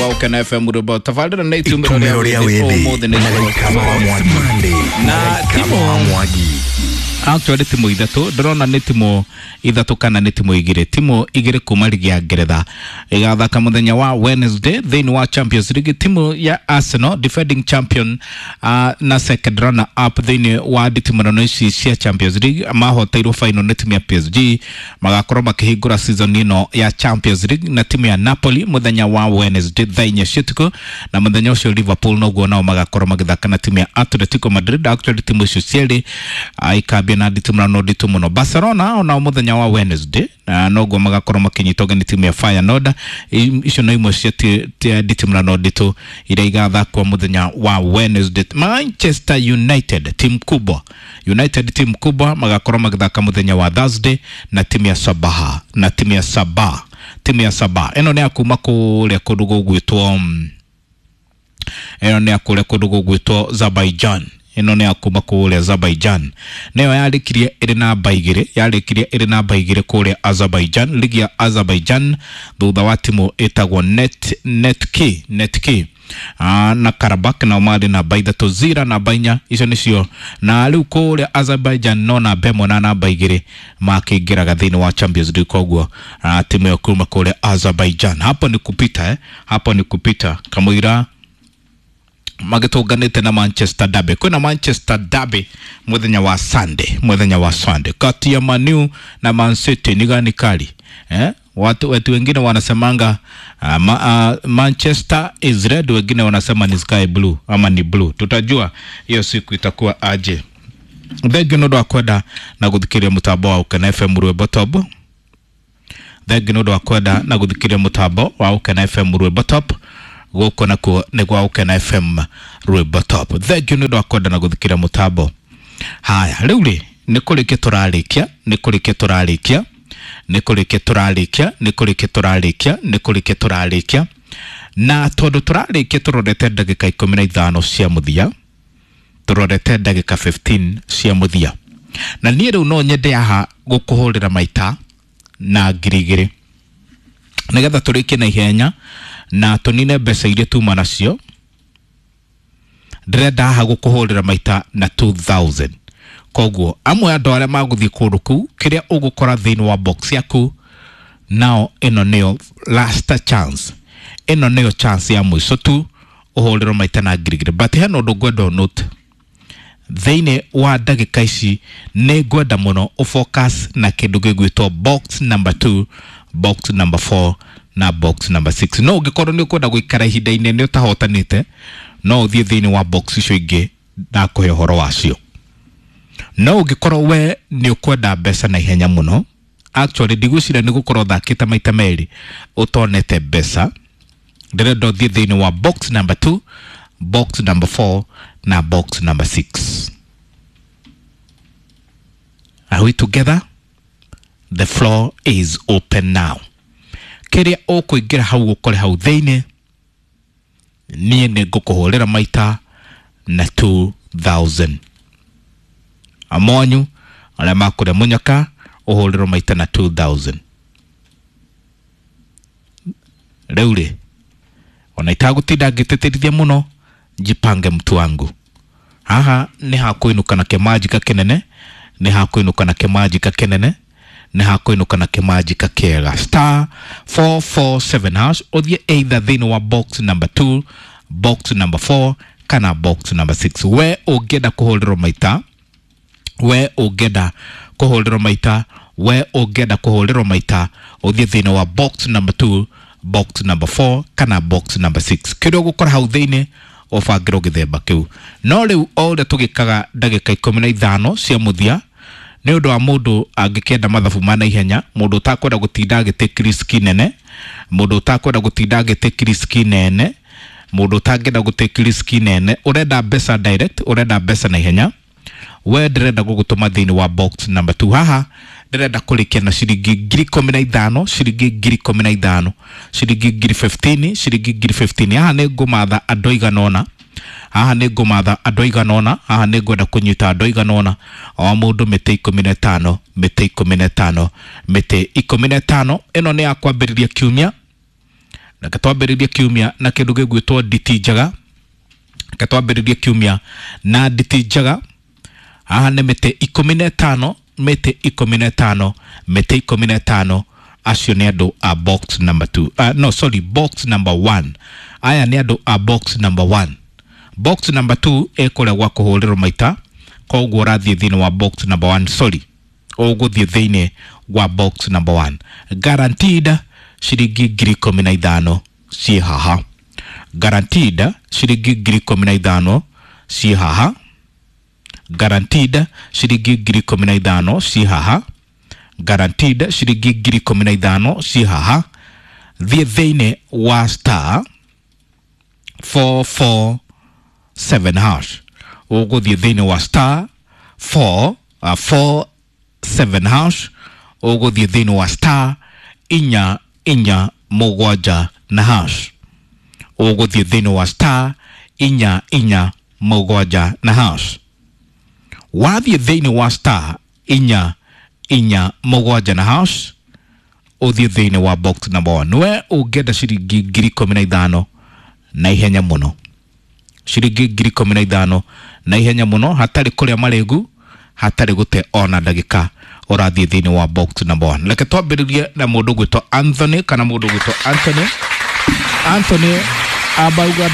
Wauke na FM Rubo tafadhali na itumero ya wewe na timo actually timo idatu drona ni timo idatu kana ni timo igire kuma ligi ya Ngeretha igathaka muthenya wa Wednesday then wa Champions League timo ya Arsenal defending champion na second runner up then wa timo no ici cia Champions League mahoteirwo final na timo ya PSG magakorwo makihingura season ino ya Champions League na timo ya Napoli muthenya wa Wednesday thainya shituko na muthenya ucio Liverpool no guo nao magakorwo magithaka na timo ya Atletico Madrid actually timo icio cieli ikambia na timo no ditumo no Barcelona ona muthenya wa Wednesday no guo magakorwo makinyitoga ni timo ya Feyenoord icio no imwe cia timo no ditu ira igathakwo muthenya wa Wednesday. Manchester United team kubwa magakorwo magithaka muthenya wa Thursday na timu ya Sabah eno ni akuma kuria kundu gugwitwo Azerbaijan eno ni akuma kuria Azerbaijan neyo yarikirie iri namba igire kuria Azerbaijan ligi ya Azerbaijan thutha wa timu etagwo Netki na Karabakh na umari na baida tozira na bainya icio nicio na riu kuria Azerbaijan no na bemo na namba igire makingiraga thini wa Champions League koguo timu ya kuma kuria Azerbaijan hapo ni kupita kamwira magitoganite na Manchester Derby kuna Manchester Derby muthenya wa Sunday kati ya Man U na Man City ni gani kali watu wengine wanasemanga Manchester is red, wengine wanasema ni sky blue ama ni blue. Tutajua hiyo siku itakuwa aje. Thegi nodo akwenda na guthikiria mutambo wa Ukena FM Rwebo Top. Thegi nodo akwenda na guthikiria mutambo wa Ukena FM Rwebo Top. Goko nako ni gwa Ukena FM Rwebo Top. Thegi nodo akwenda na guthikiria mutambo. Haya, riu ni kurike turarikia na tondu turarikia turorete ndagika 15 cia muthia turorete ndagika 15 cia muthia na nie riu no nyende aha gukuhurira maita na ngirigiri nigetha turikie na ihenya na tunine mbeca iria tuma nacio ndirenda aha gukuhurira maita na 2000 koguo amwe andu aria maguthii kundu kuu kiria ugukora thini wa box yaku now eno neo last chance ya mwiso tu uhuriro maita na ngirigiri but heno ndu gwenda note thini wa ndagika ici ni gwenda muno ufocus na kindu gigwitwo box number 2 box number 4 na box number 6 no gikorwo ni ukwenda guikara ihinda inene utahotanite no uthie thini wa box icio ingi na kuhe horo wacio no gikorwo we ni ukwenda mbeca na ihenya muno actually digusira ni gukorwo thakita maita meri utonete mbeca ndirenda thie thini wa box number 2 box number 4 na box number 6. Are we together? The floor is open now. Kiria ukuingira hau ukore hau thini nie ne gukuhurira maita na 2000 amonyu ala makure munyaka uhuriro maita na 2000 reule onaita gutinda ngiteterithia muno jipange mtu wangu haha ni hakuinuka na kemajika kenene ni hakuinuka na kemajika kega star 447 hash othie either thini wa box number 2 box number 4 kana box number 6 we ugenda kuhuriro maita othie thini wa box number 2 box number 4 kana box number 6 kido gukora hau thini ofagiro githemba kiu no riu all tugikaga ndagika 15 cia muthia ni undu wa mundu angikenda mathabu mana ihenya mundu utakwenda gutinda agitake risk nene mundu utakwenda gutinda agitake risk nene urenda mbeca direct urenda mbeca na ihenya we ndirenda gugutuma thini wa box number 2 haha ndirenda kurikia na shiringi 15,000 shiringi 15,000 shiringi 15 shiringi 15 haha ni ngumatha andu iganona haha ni ngwenda kunyita andu iganona o mundu mite 15 eno ni akwambiriria kiumia reke twambĩrĩrie kiumia na kĩndũ gĩgwĩtwo nditi njega. Reke twambĩrĩrie kiumia na nditi njega. Haha nĩ mĩtĩ 15, mĩtĩ 15, mĩtĩ 15. Acio nĩ andũ a box number 2. Box number 1. Aya nĩ andũ a box number 1. Box number 2 ekũrĩa gwa kũhũrĩrwo maita. Koguo ũrathiĩ thĩinĩ wa box number 1. Ũgũthiĩ thĩinĩ wa box number 1. Guaranteed shilingi 15,000 ciĩ haha. Guaranteed shilingi 15,000 ciĩ haha. Guaranteed shilingi 15,000 ciĩ haha. Guaranteed shilingi 15,000 ciĩ haha. Thiĩ thĩinĩ wa star 447 hash. Ũgũthiĩ thĩinĩ wa star 447 hash. Ũgũthiĩ thĩinĩ wa star 447 na hash. Ũgũthiĩ thĩinĩ wa star 447 na hash. Wathiĩ thĩinĩ wa star 447 na hash, ũthiĩ thĩinĩ wa box number 1. We ũngĩenda shilingi 15,000 na ihenya mũno. Shilingi 15,000 na ihenya mũno, hatarĩ kũrĩa marĩgu, hatarĩ gũte ona ndagĩka. Ũrathiĩ thĩinĩ wa box number 1. Reke twambĩrĩrie na mũndũ gwĩtwo Anthony, kana mũndũ gwĩtwo Anthony. Anthony abauga